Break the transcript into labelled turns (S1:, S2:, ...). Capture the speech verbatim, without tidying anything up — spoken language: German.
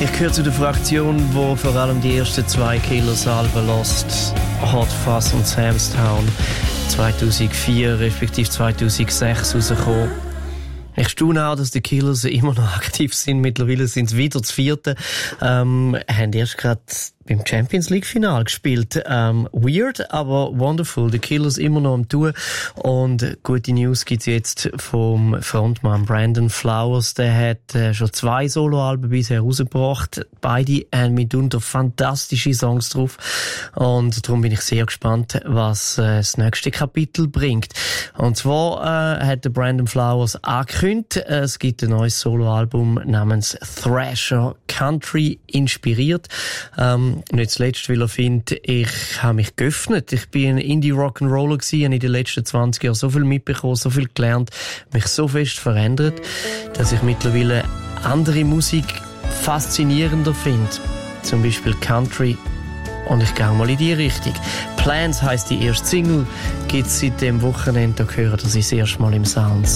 S1: Ich gehöre zu der Fraktion, wo vor allem die ersten zwei Killers-Alben lost. Hot Fuzz und Sam's Town zweitausendvier respektive zweitausendsechs rausgekommen. Ich staune auch, dass die Killers immer noch aktiv sind. Mittlerweile sind sie wieder das vierte. Ähm, haben erst gerade beim Champions League Final gespielt. Ähm, weird, aber wonderful. Die Killers immer noch am Tour. Und gute News gibt's jetzt vom Frontmann Brandon Flowers. Der hat äh, schon zwei Soloalben bisher rausgebracht. Beide haben mitunter fantastische Songs drauf. Und darum bin ich sehr gespannt, was äh, das nächste Kapitel bringt. Und zwar äh, hat der Brandon Flowers angekündigt, äh, es gibt ein neues Soloalbum namens Thrasher Country inspiriert. Ähm, Nicht zuletzt, weil er findet, ich habe mich geöffnet. Ich bin ein Indie-Rock'n'Roller gewesen, habe in den letzten zwanzig Jahren so viel mitbekommen, so viel gelernt, mich so fest verändert, dass ich mittlerweile andere Musik faszinierender finde. Zum Beispiel Country. Und ich gehe mal in die Richtung. Plans heisst die erste Single, gibt es seit dem Wochenende, da gehört das erste Mal im Sounds.